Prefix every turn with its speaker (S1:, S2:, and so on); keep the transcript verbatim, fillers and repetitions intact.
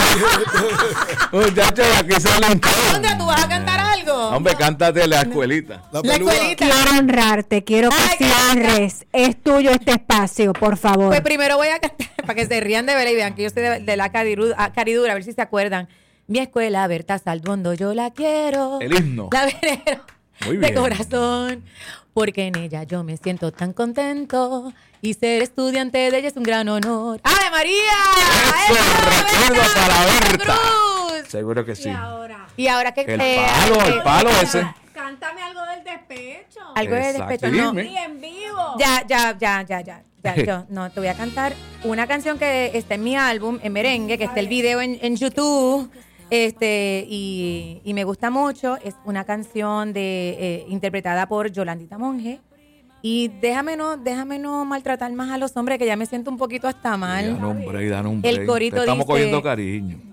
S1: Muchachos, aquí salen todos.
S2: ¿Dónde tú vas a cantar algo?
S1: Hombre, cántate la escuelita.
S3: La
S2: La
S3: pelúa.
S2: escuelita.
S4: Quiero honrarte, quiero
S2: Ay,
S4: que cierres. Es tuyo este espacio, por favor.
S2: Pues primero voy a cantar, para que se rían de ver y vean que yo soy de, de la cariru- ah, caridura, a ver si se acuerdan. Mi escuela, Berta Saldondo, yo la quiero.
S1: El himno.
S2: La venero.
S1: Muy
S2: De
S1: bien.
S2: corazón. Porque en ella yo me siento tan contento. Y ser estudiante de ella es un gran honor. ¡Ave María!
S1: Eso, recuerdo para Berta.
S2: Cruz!
S1: Seguro que sí.
S4: ahora,
S2: Y ahora que...
S1: El
S2: eh,
S1: palo,
S2: eh,
S1: el palo ese.
S4: cántame algo del despecho.
S2: Algo de
S1: Exacto.
S2: despecho. No.
S1: Dime.
S4: en vivo.
S2: Ya, ya, ya, ya, ya. Ya, yo no, te voy a cantar una canción que está en mi álbum, en merengue, que está el video en, en YouTube, este, y, y me gusta mucho. Es una canción de eh, interpretada por Yolandita Monge. Y déjame no, déjame no maltratar más a los hombres, que ya me siento un poquito hasta
S1: Y
S2: mal.
S1: dan un break, dan un
S2: El
S1: break.
S2: corito
S1: Te estamos
S2: dice-
S1: cogiendo cariño.